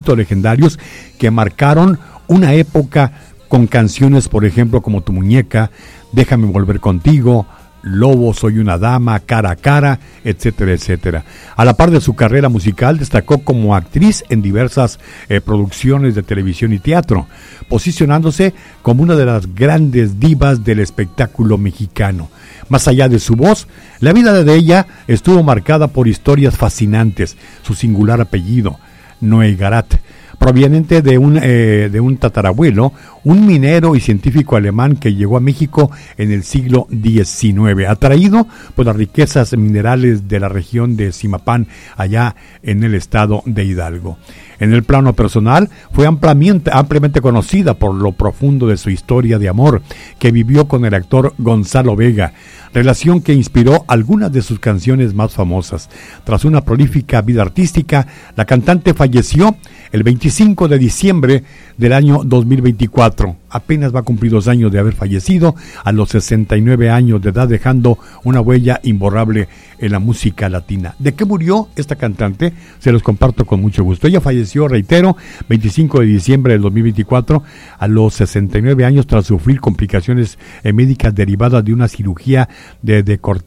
éxitos legendarios que marcaron una época con canciones, por ejemplo, como Tu Muñeca, Déjame Volver Contigo, Lobo, Soy una Dama, Cara a Cara, etcétera, etcétera. A la par de su carrera musical, destacó como actriz en diversas producciones de televisión y teatro, posicionándose como una de las grandes divas del espectáculo mexicano. Más allá de su voz, la vida de ella estuvo marcada por historias fascinantes. Su singular apellido, Noé Garat, proveniente de un tatarabuelo, un minero y científico alemán que llegó a México en el siglo XIX, atraído por las riquezas minerales de la región de Zimapán, allá en el estado de Hidalgo. En el plano personal, fue ampliamente conocida por lo profundo de su historia de amor que vivió con el actor Gonzalo Vega, relación que inspiró algunas de sus canciones más famosas. Tras una prolífica vida artística, la cantante falleció el 25 de diciembre del año 2024. Apenas va a cumplir 2 años de haber fallecido a los 69 años de edad, dejando una huella imborrable en la música latina. ¿De qué murió esta cantante? Se los comparto con mucho gusto. Ella falleció, reitero, 25 de diciembre del 2024 a los 69 años tras sufrir complicaciones médicas derivadas de una cirugía de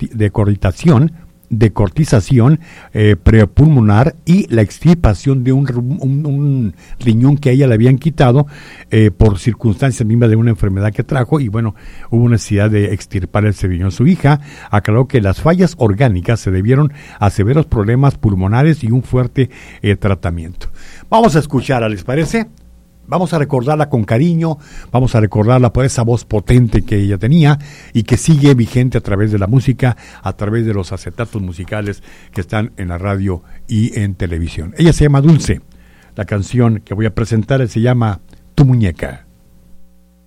decortización prepulmonar y la extirpación de un riñón que a ella le habían quitado por circunstancias mismas de una enfermedad que trajo, y bueno, hubo necesidad de extirpar ese riñón. Su hija aclaró que las fallas orgánicas se debieron a severos problemas pulmonares y un fuerte tratamiento. Vamos a escucharla, ¿les parece? Vamos a recordarla con cariño, vamos a recordarla por esa voz potente que ella tenía y que sigue vigente a través de la música, a través de los acetatos musicales que están en la radio y en televisión. Ella se llama Dulce. La canción que voy a presentar se llama Tu Muñeca.